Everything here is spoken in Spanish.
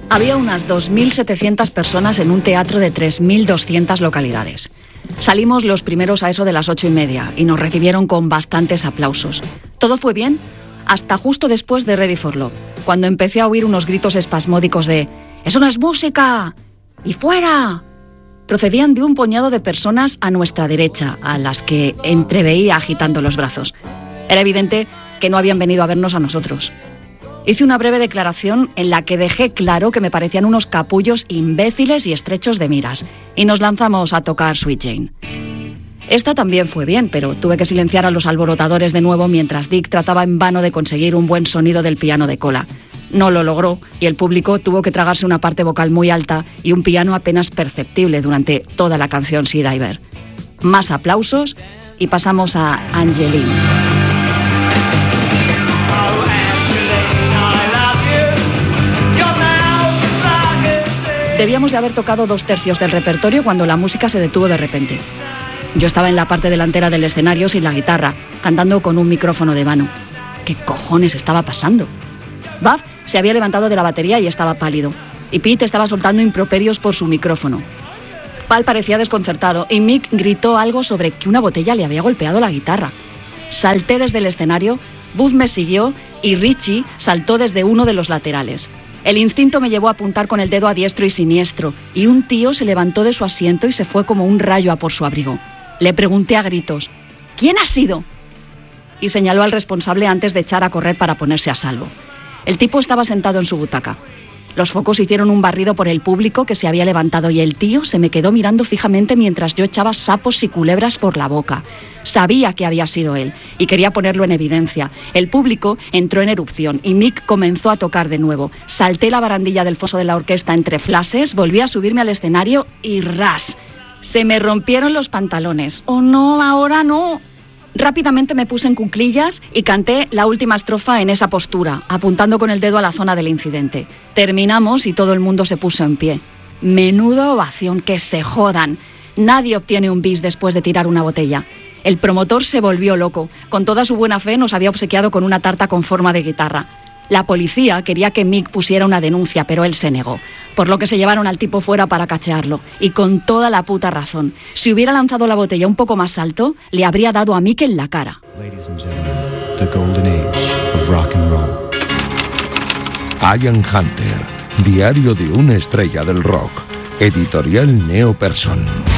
Había unas 2.700 personas en un teatro de 3.200 localidades. Salimos los primeros a eso de las 8:30 y nos recibieron con bastantes aplausos. Todo fue bien hasta justo después de Ready for Love, cuando empecé a oír unos gritos espasmódicos de «¡Eso no es música! ¡Y fuera!». Procedían de un puñado de personas a nuestra derecha, a las que entreveía agitando los brazos. Era evidente que no habían venido a vernos a nosotros. Hice una breve declaración en la que dejé claro que me parecían unos capullos imbéciles y estrechos de miras, y nos lanzamos a tocar Sweet Jane. Esta también fue bien, pero tuve que silenciar a los alborotadores de nuevo mientras Dick trataba en vano de conseguir un buen sonido del piano de cola. No lo logró y el público tuvo que tragarse una parte vocal muy alta y un piano apenas perceptible durante toda la canción Sea Diver. Más aplausos y pasamos a Angeline. Debíamos de haber tocado 2/3 del repertorio cuando la música se detuvo de repente. Yo estaba en la parte delantera del escenario sin la guitarra, cantando con un micrófono de mano. ¿Qué cojones estaba pasando? Buff se había levantado de la batería y estaba pálido, y Pete estaba soltando improperios por su micrófono. Pal parecía desconcertado y Mick gritó algo sobre que una botella le había golpeado la guitarra. Salté desde el escenario, Buff me siguió y Richie saltó desde uno de los laterales. El instinto me llevó a apuntar con el dedo a diestro y siniestro, y un tío se levantó de su asiento y se fue como un rayo a por su abrigo. Le pregunté a gritos, ¿quién ha sido? Y señaló al responsable antes de echar a correr para ponerse a salvo. El tipo estaba sentado en su butaca. Los focos hicieron un barrido por el público que se había levantado y el tío se me quedó mirando fijamente mientras yo echaba sapos y culebras por la boca. Sabía que había sido él y quería ponerlo en evidencia. El público entró en erupción y Mick comenzó a tocar de nuevo. Salté la barandilla del foso de la orquesta entre flashes, volví a subirme al escenario y ¡ras! Se me rompieron los pantalones. ¡Oh no, ahora no! Rápidamente me puse en cuclillas y canté la última estrofa en esa postura, apuntando con el dedo a la zona del incidente. Terminamos y todo el mundo se puso en pie. Menuda ovación, que se jodan. Nadie obtiene un bis después de tirar una botella. El promotor se volvió loco. Con toda su buena fe nos había obsequiado con una tarta con forma de guitarra. La policía quería que Mick pusiera una denuncia, pero él se negó, por lo que se llevaron al tipo fuera para cachearlo, y con toda la puta razón. Si hubiera lanzado la botella un poco más alto, le habría dado a Mick en la cara. Ladies and gentlemen, the golden age of rock and roll. Ian Hunter, diario de una estrella del rock, editorial Neo Person.